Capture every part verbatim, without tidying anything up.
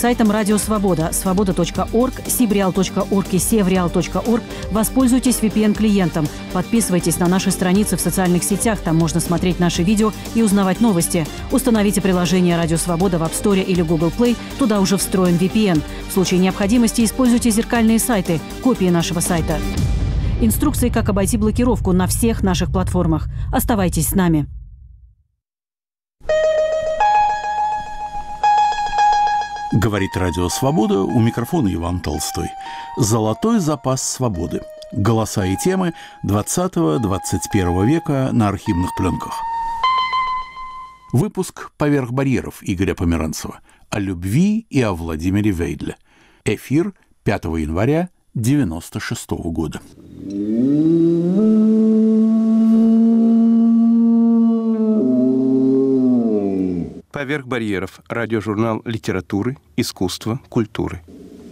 сайтам Радио Свобода, свобода точка орг, сибреал точка орг и севреал точка орг. Воспользуйтесь ви пи эн-клиентом. Подписывайтесь на наши страницы в социальных сетях. Там можно смотреть наши видео и узнавать новости. Установите приложение Радио Свобода в App Store или Google Play. Туда уже встроен ви пи эн. В случае необходимости используйте зеркальные сайты, копии нашего сайта. Инструкции, как обойти блокировку на всех наших платформах. Оставайтесь с нами. Говорит Радио Свобода, у микрофона Иван Толстой. Золотой запас свободы. Голоса и темы двадцатого-двадцать первого века на архивных пленках. Выпуск «Поверх барьеров» Игоря Померанцева. О любви и о Владимире Вейдле. Эфир пятого января девяносто шестого года. «Поверх барьеров» – радиожурнал литературы, искусства, культуры.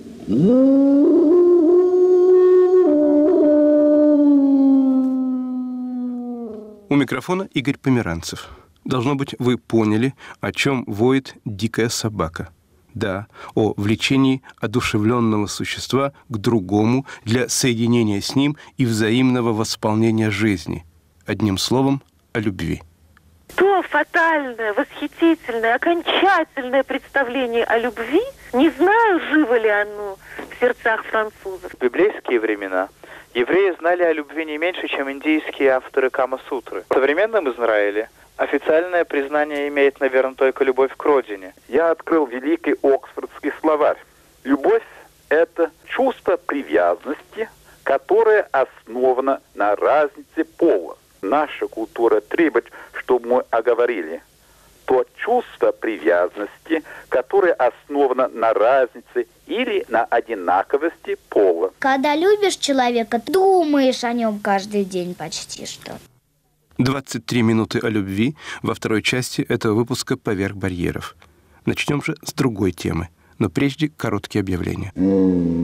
У микрофона Игорь Померанцев. Должно быть, вы поняли, о чем воет дикая собака. Да, о влечении одушевленного существа к другому для соединения с ним и взаимного восполнения жизни. Одним словом, о любви. То фатальное, восхитительное, окончательное представление о любви, не знаю, живо ли оно в сердцах французов. В библейские времена евреи знали о любви не меньше, чем индийские авторы Кама-сутры. В современном Израиле официальное признание имеет, наверное, только любовь к родине. Я открыл великий Оксфордский словарь. Любовь – это чувство привязанности, которое основано на разнице пола. Наша культура требует, чтобы мы оговорили то чувство привязанности, которое основано на разнице или на одинаковости пола. Когда любишь человека, думаешь о нем каждый день почти что. двадцать три минуты о любви во второй части этого выпуска «Поверх барьеров». Начнем же с другой темы, но прежде короткие объявления.